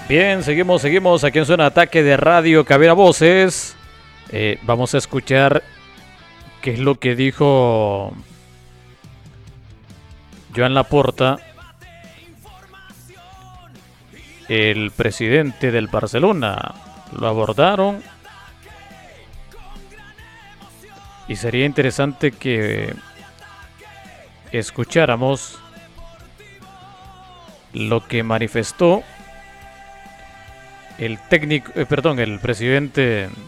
Bien, seguimos aquí en Zona Ataque de Radio Cabina Voces. Vamos a escuchar qué es lo que dijo Joan Laporta, el presidente del Barcelona. Lo abordaron y sería interesante que escucháramos lo que manifestó el presidente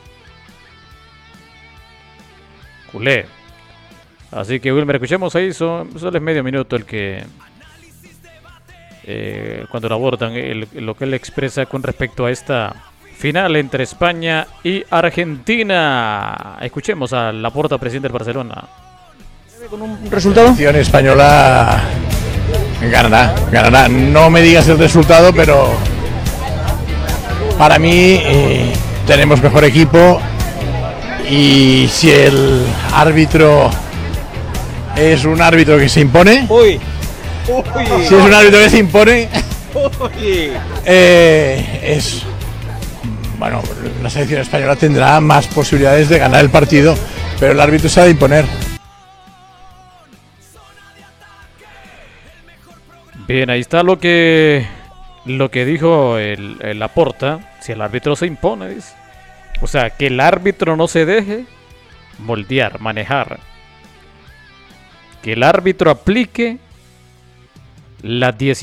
culé. Así que Wilmer, escuchemos ahí, solo es medio minuto el que cuando lo abordan, lo que él expresa con respecto a esta final entre España y Argentina. Escuchemos a Laporta, presidente del Barcelona. ¿Con un resultado? La selección española ganará. No me digas el resultado, pero para mí tenemos mejor equipo, y si el árbitro es un árbitro que se impone, si es un árbitro que se impone, bueno, la selección española tendrá más posibilidades de ganar el partido, pero el árbitro se ha de imponer. Bien, ahí está lo que dijo el Laporta. Si el árbitro se impone, dice. O sea, que el árbitro no se deje moldear, manejar. Que el árbitro aplique las